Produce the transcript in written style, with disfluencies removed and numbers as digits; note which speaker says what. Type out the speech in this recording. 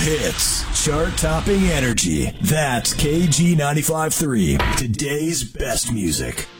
Speaker 1: hits, chart-topping energy. That's KG 95.3, today's best music.